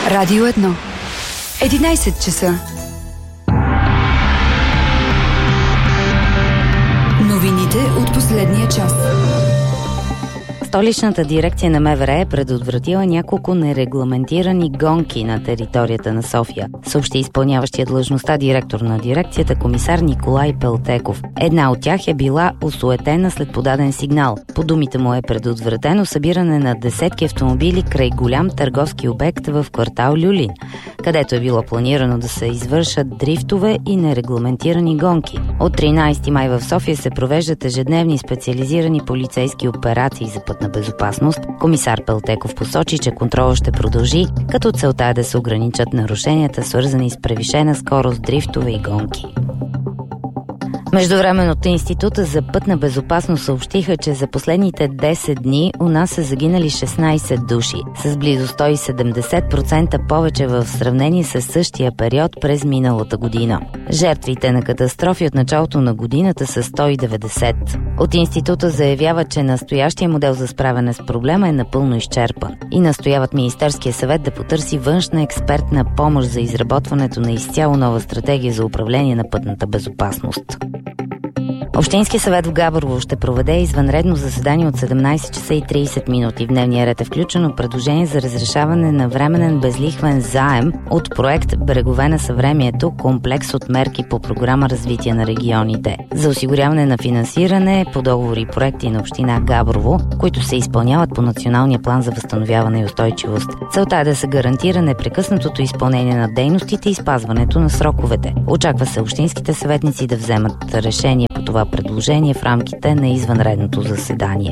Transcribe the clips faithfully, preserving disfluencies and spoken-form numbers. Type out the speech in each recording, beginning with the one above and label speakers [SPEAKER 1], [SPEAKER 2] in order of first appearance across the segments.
[SPEAKER 1] Радио едно. единайсет часа. Новините от последния час.
[SPEAKER 2] Столичната дирекция на МВР е предотвратила няколко нерегламентирани гонки на територията на София, съобщи изпълняващия длъжността директор на дирекцията комисар Николай Пелтеков. Една от тях е била осуетена след подаден сигнал. По думите му е предотвратено събиране на десетки автомобили край голям търговски обект в квартал Люлин, където е било планирано да се извършат дрифтове и нерегламентирани гонки. От тринайсети май в София се провеждат ежедневни специализирани полицейски операции за пътна безопасност. Комисар Пелтеков посочи, че контролът ще продължи, като целта е да се ограничат нарушенията, свързани с превишена скорост, дрифтове и гонки. Междувременно от Института за пътна безопасност съобщиха, че за последните десет дни у нас са загинали шестнайсет души, с близо сто и седемдесет процента повече в сравнение с същия период през миналата година. Жертвите на катастрофи от началото на годината са сто и деветдесет. От Института заявяват, че настоящия модел за справяне с проблема е напълно изчерпан и настояват Министерския съвет да потърси външна експертна помощ за изработването на изцяло нова стратегия за управление на пътната безопасност. Общински съвет в Габрово ще проведе извънредно заседание от седемнайсет часа и трийсет минути. В дневния ред е включено предложение за разрешаване на временен безлихвен заем от проект Брегове на съвремието, комплекс от мерки по програма Развитие на регионите, за осигуряване на финансиране по договори и проекти на община Габрово, които се изпълняват по Националния план за възстановяване и устойчивост. Целта е да се гарантира непрекъснатото изпълнение на дейностите и спазването на сроковете. Очаква се общинските съветници да вземат решение по това предложение в рамките на извънредното заседание.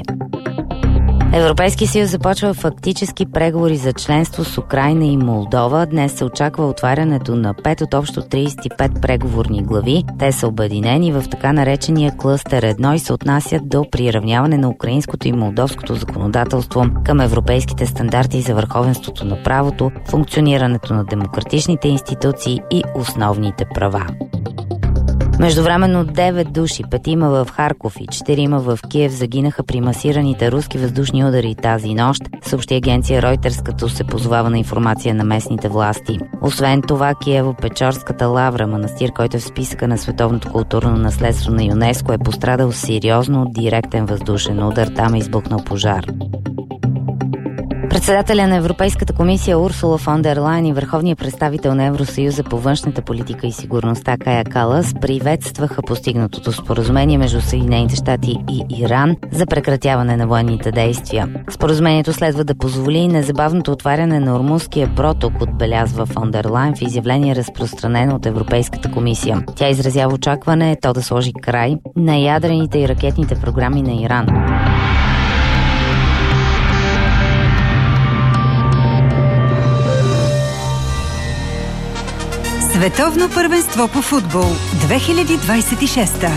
[SPEAKER 2] Европейски съюз започва фактически преговори за членство с Украйна и Молдова. Днес се очаква отварянето на пет от общо трийсет и пет преговорни глави. Те са обединени в така наречения клъстер едно и се отнасят до приравняване на украинското и молдовското законодателство към европейските стандарти за върховенството на правото, функционирането на демократичните институции и основните права. Междувременно девет души, петима в Харков и четирима в Киев загинаха при масираните руски въздушни удари тази нощ, съобщи агенция Reuters, като се позовава на информация на местните власти. Освен това, Киево-Печорската лавра, манастир, който е в списъка на световното културно наследство на ЮНЕСКО, е пострадал сериозно от директен въздушен удар. Там е избухнал пожар. Председателя на Европейската комисия Урсула фон дер Лайен и върховният представител на Евросъюза по външната политика и сигурността Кая Калас приветстваха постигнатото споразумение между Съединените щати и Иран за прекратяване на военните действия. Споразумението следва да позволи незабавното отваряне на Ормузския проток, отбелязва фон дер Лайен в изявление, разпространено от Европейската комисия. Тя изразява очакване то да сложи край на ядрените и ракетните програми на Иран.
[SPEAKER 1] Световно първенство по футбол две хиляди двайсет и шеста.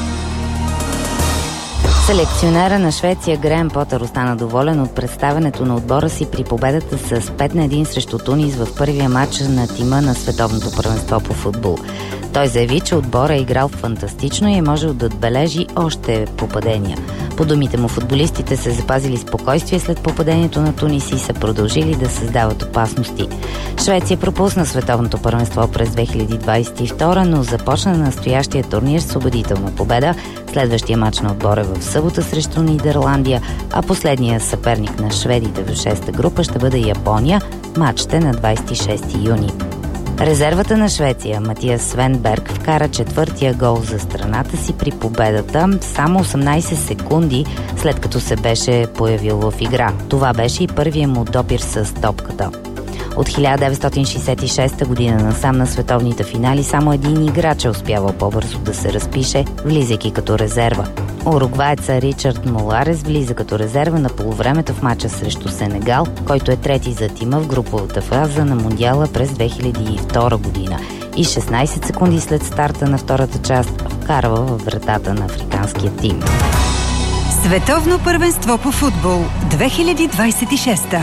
[SPEAKER 2] Селекционера на Швеция Греъм Потър остана доволен от представянето на отбора си при победата с пет на едно срещу Тунис в първия матч на тима на Световното първенство по футбол. Той заяви, че отбора е играл фантастично и е можел да отбележи още попадения. По думите му, футболистите се запазили спокойствие след попадението на Тунис и са продължили да създават опасности. Швеция пропусна Световното първенство през две хиляди двайсет и втора, но започна настоящия турнир с убедителна победа. Следващия матч на отбора е в събота срещу Нидерландия, а последният съперник на шведите в шеста група ще бъде Япония. Матчът е на двайсет и шести юни. Резервата на Швеция Матиас Свенберг вкара четвъртия гол за страната си при победата само осемнайсет секунди след като се беше появил в игра. Това беше и първият му допир с топката. От хиляда деветстотин шейсет и шеста година насам на световните финали само един играч е успявал по-бързо да се разпише, влизайки като резерва. Уругваеца Ричард Моларес влиза като резерва на полувремето в мача срещу Сенегал, който е трети за тима в груповата фаза на Мондиала през две хиляди и втора година и шестнайсет секунди след старта на втората част вкарва във вратата на африканския тим.
[SPEAKER 1] Световно първенство по футбол две хиляди двайсет и шеста.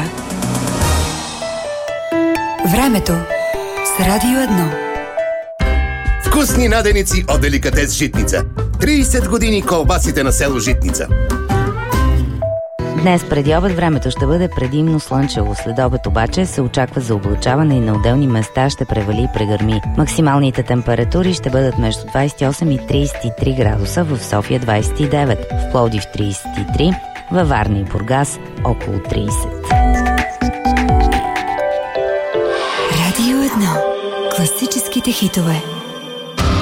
[SPEAKER 1] Времето с Радио едно.
[SPEAKER 3] Вкусни наденици от Деликатес Житница. трийсет години колбасите на село Житница.
[SPEAKER 2] Днес преди обед времето ще бъде предимно слънчево. След обед обаче се очаква за облачаване и на отделни места ще превали и прегърми. Максималните температури ще бъдат между двадесет и осем и тридесет и три градуса, в София двадесет и девет, в Пловдив тридесет и три, във Варна и Бургас около тридесет.
[SPEAKER 1] Радио едно. Класическите хитове.